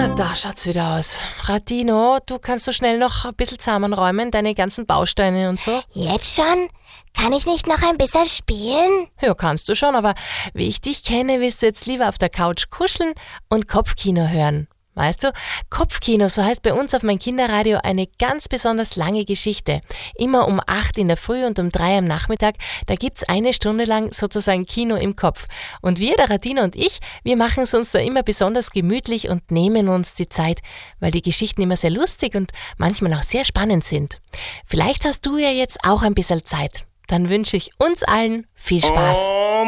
Da schaut's wieder aus. Radino, du kannst so schnell noch ein bisschen zusammenräumen, deine ganzen Bausteine und so? Jetzt schon? Kann ich nicht noch ein bisschen spielen? Ja, kannst du schon, aber wie ich dich kenne, willst du jetzt lieber auf der Couch kuscheln und Kopfkino hören. Weißt du, Kopfkino, so heißt bei uns auf mein Kinderradio eine ganz besonders lange Geschichte. Immer um 8 in der Früh und um 3 am Nachmittag, da gibt's eine Stunde lang sozusagen Kino im Kopf. Und wir, der Radino und ich, wir machen es uns da immer besonders gemütlich und nehmen uns die Zeit, weil die Geschichten immer sehr lustig und manchmal auch sehr spannend sind. Vielleicht hast du ja jetzt auch ein bisschen Zeit. Dann wünsche ich uns allen viel Spaß.